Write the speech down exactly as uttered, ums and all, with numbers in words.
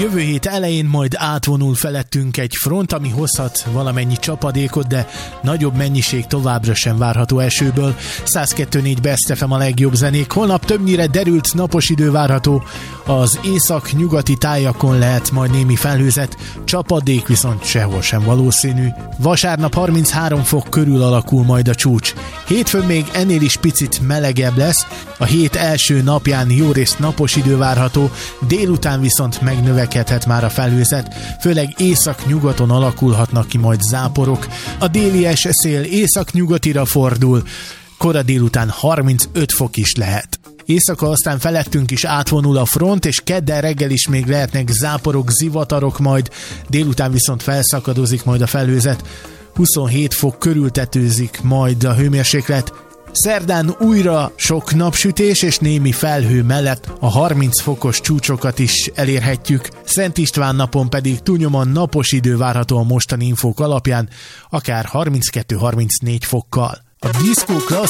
Jövő hét elején majd átvonul felettünk egy front, ami hozhat valamennyi csapadékot, de nagyobb mennyiség továbbra sem várható esőből. száz kettő pont négy Best ef em a legjobb zenék. Holnap többnyire derült napos idő várható, az észak-nyugati tájakon lehet majd némi felhőzet, csapadék viszont sehol sem valószínű. Vasárnap harminchárom fok körül alakul majd a csúcs. Hétfőn még ennél is picit melegebb lesz, a hét első napján jórészt napos idő várható, délután viszont megnövekedhet már a felhőzet, főleg észak-nyugaton alakulhatnak ki majd záporok. A délies szél észak-nyugatira fordul, kora délután harmincöt fok is lehet. Éjszaka aztán felettünk is átvonul a front, és kedden reggel is még lehetnek záporok, zivatarok, majd délután viszont felszakadozik majd a felhőzet. huszonhét fok körül tetőzik majd a hőmérséklet. Szerdán újra sok napsütés és némi felhő mellett a harminc fokos csúcsokat is elérhetjük. Szent István napon pedig túlnyomóan napos idő várható a mostani infók alapján, akár harminckettő-harmincnégy fokkal. A diszkó klassz